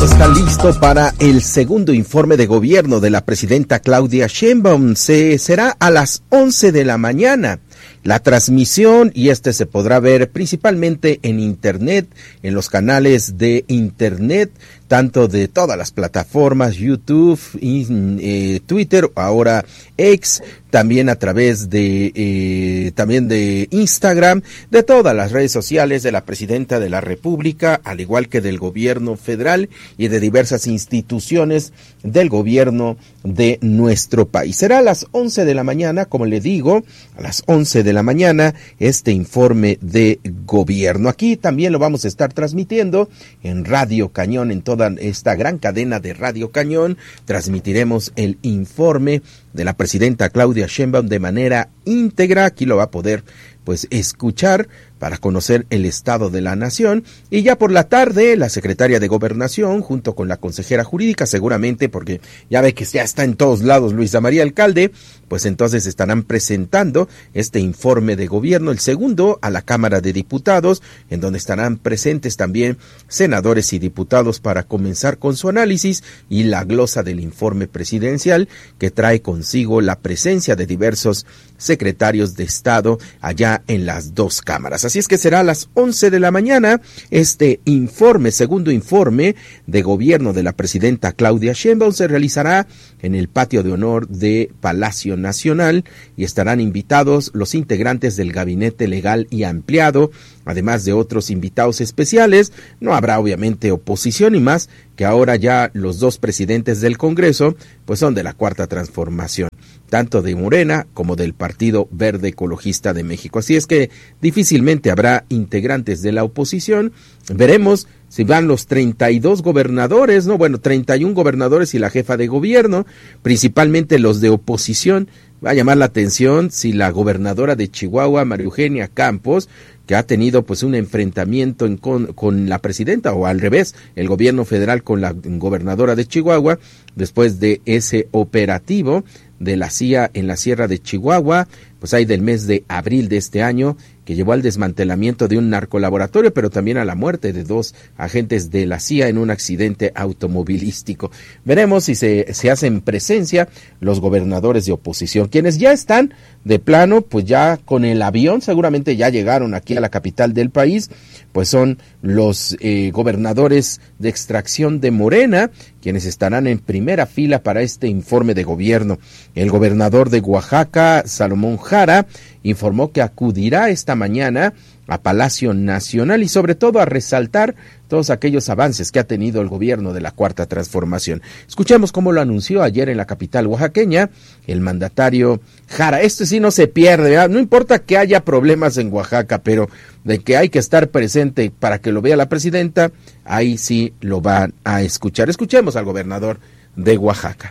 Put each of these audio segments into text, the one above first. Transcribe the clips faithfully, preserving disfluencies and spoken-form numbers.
está listo para el segundo informe de gobierno de la presidenta Claudia Sheinbaum. Se será a las once de la mañana. La transmisión, y este se podrá ver principalmente en internet, en los canales de internet, tanto de todas las plataformas, YouTube, y, eh, Twitter, ahora X, también a través de eh, también de Instagram, de todas las redes sociales de la presidenta de la República, al igual que del gobierno federal y de diversas instituciones del gobierno de nuestro país. Será a las once de la mañana, como le digo, a las once de la mañana, este informe de gobierno. Aquí también lo vamos a estar transmitiendo en Radio Cañón, en toda esta gran cadena de Radio Cañón. Transmitiremos el informe de la presidenta Claudia Sheinbaum de manera íntegra. Aquí lo va a poder pues escuchar para conocer el estado de la nación, y ya por la tarde la secretaria de Gobernación junto con la consejera jurídica, seguramente porque ya ve que ya está en todos lados Luisa María Alcalde, pues entonces estarán presentando este informe de gobierno, el segundo, a la Cámara de Diputados, en donde estarán presentes también senadores y diputados para comenzar con su análisis y la glosa del informe presidencial, que trae consigo la presencia de diversos secretarios de Estado allá en las dos cámaras. Así es que será a las once de la mañana este informe, segundo informe de gobierno de la presidenta Claudia Sheinbaum. Se realizará en el patio de honor de Palacio Nacional y estarán invitados los integrantes del gabinete legal y ampliado, además de otros invitados especiales. No habrá obviamente oposición, y más que ahora ya los dos presidentes del Congreso pues son de la Cuarta Transformación, tanto de Morena como del Partido Verde Ecologista de México. Así es que difícilmente habrá integrantes de la oposición. Veremos si van los treinta y dos gobernadores, no, bueno, treinta y uno gobernadores y la jefa de gobierno, principalmente los de oposición. Va a llamar la atención si la gobernadora de Chihuahua, María Eugenia Campos, que ha tenido pues un enfrentamiento en con, con la presidenta, o al revés, el gobierno federal con la gobernadora de Chihuahua, después de ese operativo de la C I A en la Sierra de Chihuahua, pues hay del mes de abril de este año, que llevó al desmantelamiento de un narcolaboratorio, pero también a la muerte de dos agentes de la C I A en un accidente automovilístico. Veremos si se, se hacen presencia los gobernadores de oposición, quienes ya están de plano, pues ya con el avión, seguramente ya llegaron aquí a la capital del país, pues son los eh, gobernadores de extracción de Morena, quienes estarán en primera fila para este informe de gobierno. El gobernador de Oaxaca, Salomón Jara, informó que acudirá esta mañana a Palacio Nacional y sobre todo a resaltar todos aquellos avances que ha tenido el gobierno de la Cuarta Transformación. Escuchemos cómo lo anunció ayer en la capital oaxaqueña el mandatario Jara. Esto sí no se pierde, ¿verdad? No importa que haya problemas en Oaxaca, pero de que hay que estar presente para que lo vea la presidenta, ahí sí lo van a escuchar. Escuchemos al gobernador de Oaxaca.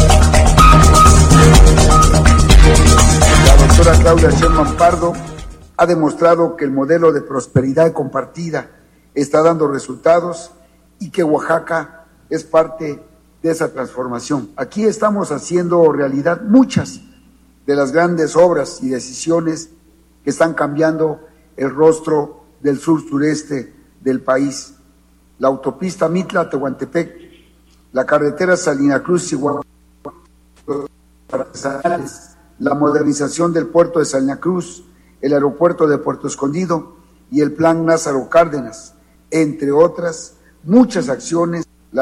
La doctora Claudia Sheinbaum Pardo ha demostrado que el modelo de prosperidad compartida está dando resultados y que Oaxaca es parte de esa transformación. Aquí estamos haciendo realidad muchas de las grandes obras y decisiones que están cambiando el rostro del sur-sureste del país. La autopista Mitla-Tehuantepec, la carretera Salina Cruz-Chihuahua, la modernización del puerto de Salina Cruz, el aeropuerto de Puerto Escondido y el plan Lázaro Cárdenas, entre otras muchas acciones.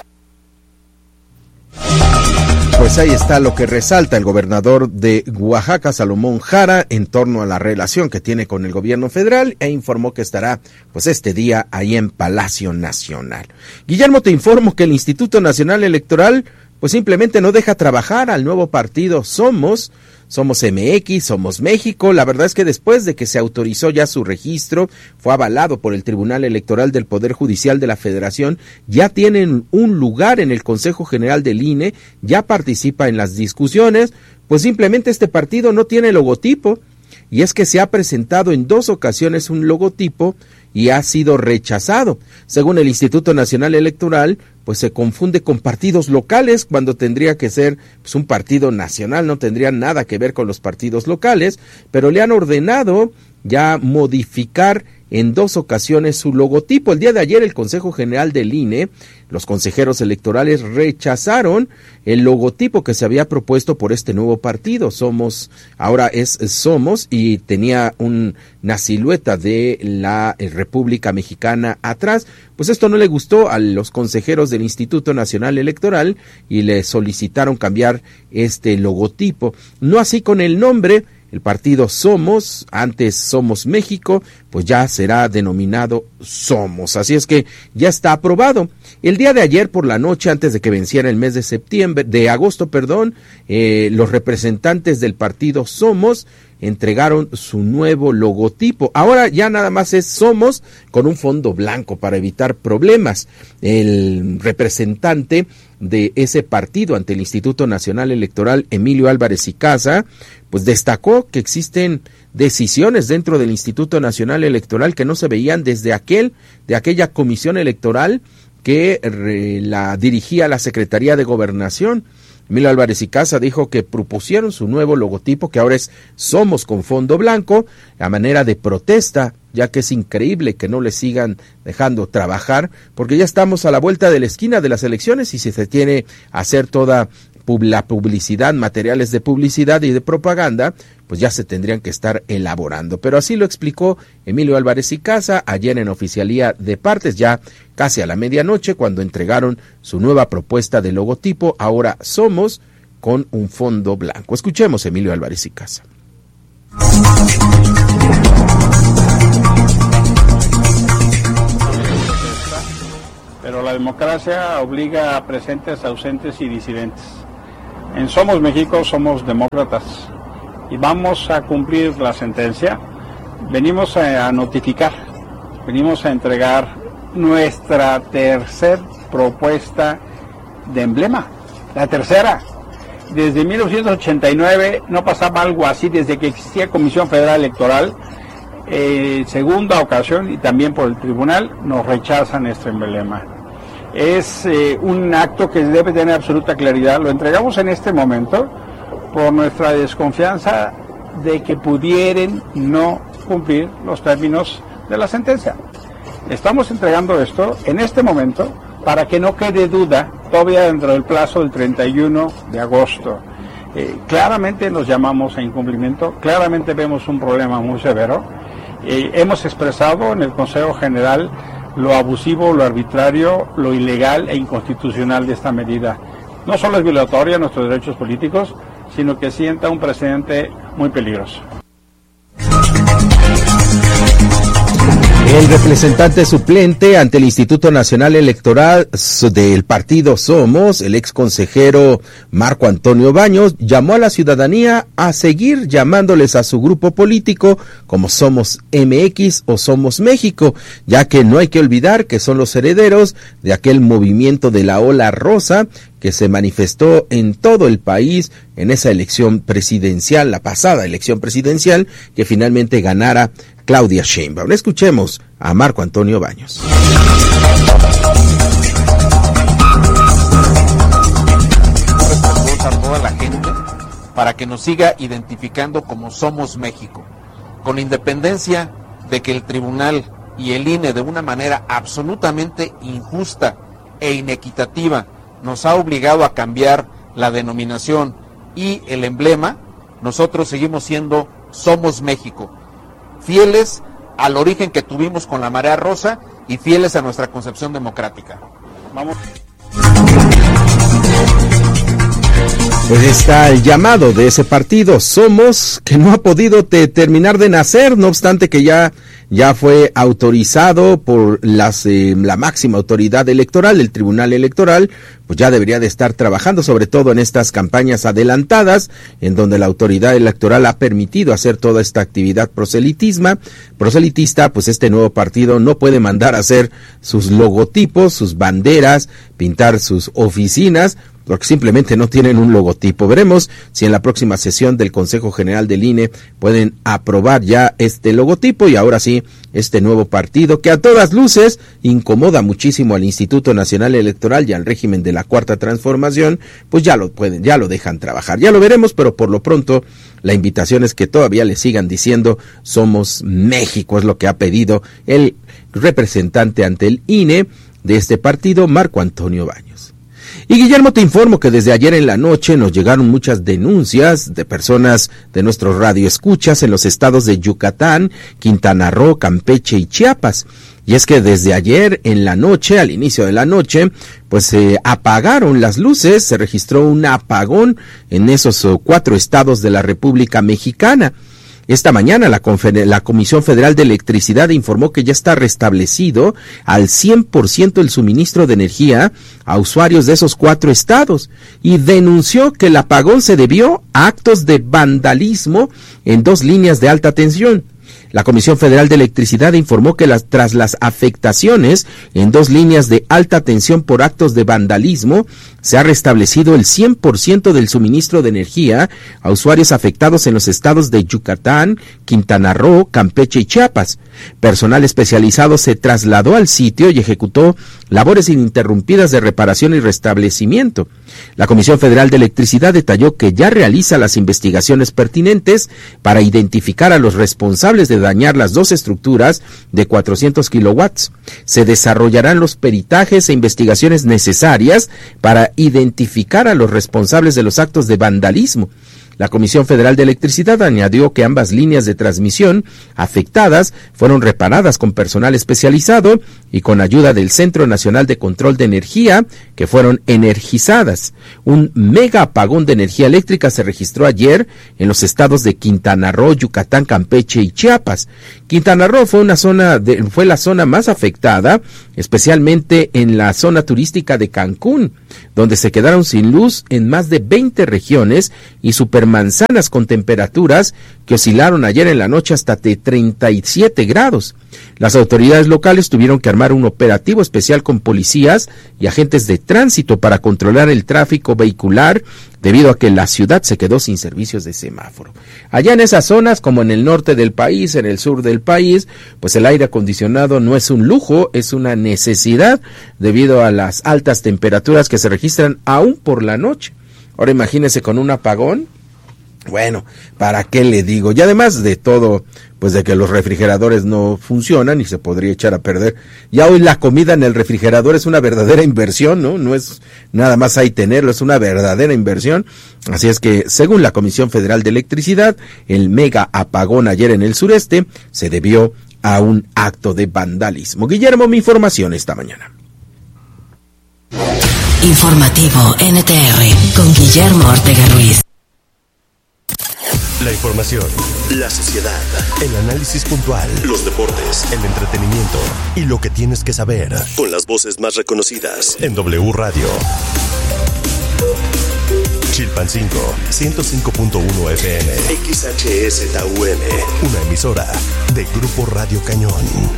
Pues ahí está lo que resalta el gobernador de Oaxaca, Salomón Jara, en torno a la relación que tiene con el gobierno federal, e informó que estará pues este día ahí en Palacio Nacional. Guillermo, te informo que el Instituto Nacional Electoral pues simplemente no deja trabajar al nuevo partido Somos, Somos M X, Somos México. La verdad es que después de que se autorizó ya su registro, fue avalado por el Tribunal Electoral del Poder Judicial de la Federación, ya tienen un lugar en el Consejo General del I N E, ya participa en las discusiones, pues simplemente este partido no tiene logotipo, y es que se ha presentado en dos ocasiones un logotipo y ha sido rechazado. Según el Instituto Nacional Electoral, pues se confunde con partidos locales cuando tendría que ser pues, un partido nacional, no tendría nada que ver con los partidos locales, pero le han ordenado ya modificar en dos ocasiones su logotipo. El día de ayer el Consejo General del I N E, los consejeros electorales rechazaron el logotipo que se había propuesto por este nuevo partido. Somos, ahora es Somos, y tenía un, una silueta de la eh, República Mexicana atrás. Pues esto no le gustó a los consejeros del Instituto Nacional Electoral y le solicitaron cambiar este logotipo. No así con el nombre. El partido Somos, antes Somos México, pues ya será denominado Somos. Así es que ya está aprobado. El día de ayer por la noche, antes de que venciera el mes de septiembre, de agosto, perdón, eh, los representantes del partido Somos entregaron su nuevo logotipo. Ahora ya nada más es Somos con un fondo blanco para evitar problemas. El representante de ese partido ante el Instituto Nacional Electoral, Emilio Álvarez y Casa, pues destacó que existen decisiones dentro del Instituto Nacional Electoral que no se veían desde aquel, de aquella comisión electoral que re, la dirigía la Secretaría de Gobernación. Emilio Álvarez y Casa dijo que propusieron su nuevo logotipo, que ahora es Somos con fondo blanco, a manera de protesta, ya que es increíble que no le sigan dejando trabajar, porque ya estamos a la vuelta de la esquina de las elecciones y si se tiene a hacer toda la publicidad, materiales de publicidad y de propaganda, pues ya se tendrían que estar elaborando. Pero así lo explicó Emilio Álvarez y Casa ayer en Oficialía de Partes, ya casi a la medianoche, cuando entregaron su nueva propuesta de logotipo, ahora Somos, con un fondo blanco. Escuchemos a Emilio Álvarez y Casa. Pero la democracia obliga a presentes, ausentes y disidentes. En Somos México somos demócratas y vamos a cumplir la sentencia. Venimos a notificar, venimos a entregar nuestra tercer propuesta de emblema, la tercera. Desde mil novecientos ochenta y nueve no pasaba algo así desde que existía Comisión Federal Electoral. Eh, segunda ocasión y también por el tribunal nos rechazan este emblema. Es eh, un acto que debe tener absoluta claridad. Lo entregamos en este momento por nuestra desconfianza de que pudieran no cumplir los términos de la sentencia. Estamos entregando esto en este momento para que no quede duda todavía dentro del plazo del treinta y uno de agosto. Eh, claramente nos llamamos a incumplimiento, claramente vemos un problema muy severo. Eh, hemos expresado en el Consejo General lo abusivo, lo arbitrario, lo ilegal e inconstitucional de esta medida. No solo es violatoria de nuestros derechos políticos, sino que sienta un precedente muy peligroso. El representante suplente ante el Instituto Nacional Electoral del partido Somos, el ex consejero Marco Antonio Baños, llamó a la ciudadanía a seguir llamándoles a su grupo político como Somos M X o Somos México, ya que no hay que olvidar que son los herederos de aquel movimiento de la ola rosa que se manifestó en todo el país en esa elección presidencial, la pasada elección presidencial, que finalmente ganara Claudia Sheinbaum. Escuchemos a Marco Antonio Baños. A toda la gente para que nos siga identificando como Somos México, con independencia de que el tribunal y el I N E de una manera absolutamente injusta e inequitativa nos ha obligado a cambiar la denominación y el emblema. Nosotros seguimos siendo Somos México, fieles al origen que tuvimos con la marea rosa y fieles a nuestra concepción democrática. Vamos. Pues está el llamado de ese partido Somos, que no ha podido te, terminar de nacer, no obstante que ya ya fue autorizado por las eh, la máxima autoridad electoral, el Tribunal Electoral, pues ya debería de estar trabajando, sobre todo en estas campañas adelantadas, en donde la autoridad electoral ha permitido hacer toda esta actividad proselitisma, proselitista. Pues este nuevo partido no puede mandar a hacer sus logotipos, sus banderas, pintar sus oficinas, porque simplemente no tienen un logotipo. Veremos si en la próxima sesión del Consejo General del I N E pueden aprobar ya este logotipo y ahora sí, este nuevo partido que a todas luces incomoda muchísimo al Instituto Nacional Electoral y al régimen de la Cuarta Transformación, pues ya lo pueden, ya lo dejan trabajar. Ya lo veremos, pero por lo pronto la invitación es que todavía le sigan diciendo Somos México, es lo que ha pedido el representante ante el I N E de este partido, Marco Antonio Baños. Y Guillermo, te informo que desde ayer en la noche nos llegaron muchas denuncias de personas de nuestros radioescuchas en los estados de Yucatán, Quintana Roo, Campeche y Chiapas. Y es que desde ayer en la noche, al inicio de la noche, pues se eh, apagaron las luces, se registró un apagón en esos oh, cuatro estados de la República Mexicana. Esta mañana la, la Comisión Federal de Electricidad informó que ya está restablecido al cien por ciento el suministro de energía a usuarios de esos cuatro estados y denunció que el apagón se debió a actos de vandalismo en dos líneas de alta tensión. La Comisión Federal de Electricidad informó que las, tras las afectaciones en dos líneas de alta tensión por actos de vandalismo, se ha restablecido el cien por ciento del suministro de energía a usuarios afectados en los estados de Yucatán, Quintana Roo, Campeche y Chiapas. Personal especializado se trasladó al sitio y ejecutó labores ininterrumpidas de reparación y restablecimiento. La Comisión Federal de Electricidad detalló que ya realiza las investigaciones pertinentes para identificar a los responsables de dañar las dos estructuras de cuatrocientos kilowatts. Se desarrollarán los peritajes e investigaciones necesarias para identificar a los responsables de los actos de vandalismo. La Comisión Federal de Electricidad añadió que ambas líneas de transmisión afectadas fueron reparadas con personal especializado y con ayuda del Centro Nacional de Control de Energía, que fueron energizadas. Un mega apagón de energía eléctrica se registró ayer en los estados de Quintana Roo, Yucatán, Campeche y Chiapas. Quintana Roo fue una zona de, fue la zona más afectada, especialmente en la zona turística de Cancún, donde se quedaron sin luz en más de veinte regiones y supermanzanas con temperaturas que oscilaron ayer en la noche hasta de treinta y siete grados. Las autoridades locales tuvieron que armar un operativo especial con policías y agentes de tránsito para controlar el tráfico vehicular debido a que la ciudad se quedó sin servicios de semáforo. Allá en esas zonas, como en el norte del país, en el sur del país, pues el aire acondicionado no es un lujo, es una necesidad debido a las altas temperaturas que se registran aún por la noche. Ahora imagínese con un apagón. Bueno, ¿para qué le digo? Y además de todo, pues de que los refrigeradores no funcionan y se podría echar a perder. Ya hoy la comida en el refrigerador es una verdadera inversión, ¿no? No es nada más ahí tenerlo, es una verdadera inversión. Así es que, según la Comisión Federal de Electricidad, el mega apagón ayer en el sureste se debió a un acto de vandalismo. Guillermo, mi información esta mañana. Informativo N T R con Guillermo Ortega Ruiz. La información, la sociedad, el análisis puntual, los deportes, el entretenimiento y lo que tienes que saber con las voces más reconocidas en W Radio. Chilpancingo, ciento cinco punto uno F M, X H S T U M, una emisora de Grupo Radio Cañón.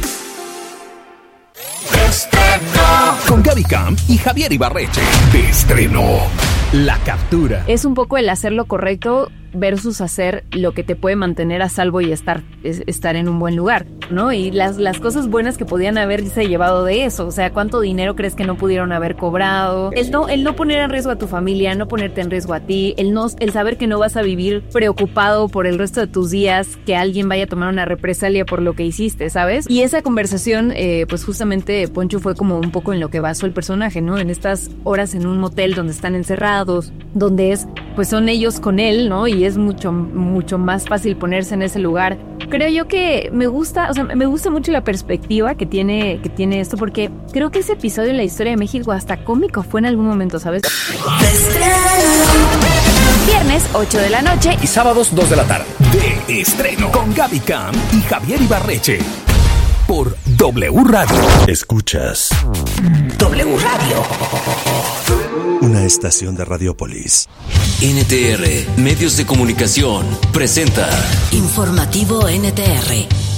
Estreno. Con Gaby Camp y Javier Ibarreche. De estreno. La captura. Es un poco el hacer lo correcto versus hacer lo que te puede mantener a salvo y estar, es, estar en un buen lugar, ¿no? Y las, las cosas buenas que podían haberse llevado de eso, o sea, ¿cuánto dinero crees que no pudieron haber cobrado? El no, el no poner en riesgo a tu familia, no ponerte en riesgo a ti, el, no, el saber que no vas a vivir preocupado por el resto de tus días, que alguien vaya a tomar una represalia por lo que hiciste, ¿sabes? Y esa conversación, eh, pues justamente Poncho fue como un poco en lo que basó el personaje, ¿no? En estas horas en un motel donde están encerrados, donde es, pues son ellos con él, ¿no? Y es mucho, mucho más fácil ponerse en ese lugar. Creo yo que me gusta, o sea, me gusta mucho la perspectiva que tiene, que tiene esto, porque creo que ese episodio en la historia de México hasta cómico fue en algún momento, ¿sabes? Viernes, ocho de la noche y sábados, dos de la tarde. De estreno con Gaby Camp y Javier Ibarreche. Por W Radio. Escuchas W Radio. Una estación de Radiopolis. N T R, Medios de Comunicación, presenta Informativo N T R